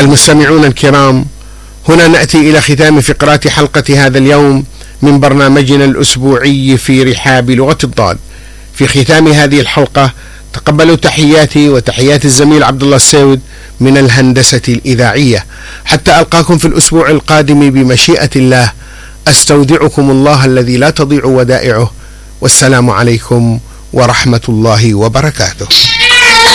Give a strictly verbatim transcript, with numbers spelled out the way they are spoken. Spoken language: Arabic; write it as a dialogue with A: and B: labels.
A: المستمعون الكرام، هنا نأتي إلى ختام فقرات حلقة هذا اليوم من برنامجنا الأسبوعي في رحاب لغة الضاد. في ختام هذه الحلقة تقبلوا تحياتي وتحيات الزميل عبد الله السيود من الهندسة الإذاعية، حتى ألقاكم في الأسبوع القادم بمشيئة الله. أستودعكم الله الذي لا تضيع ودائعه، والسلام عليكم ورحمة الله وبركاته.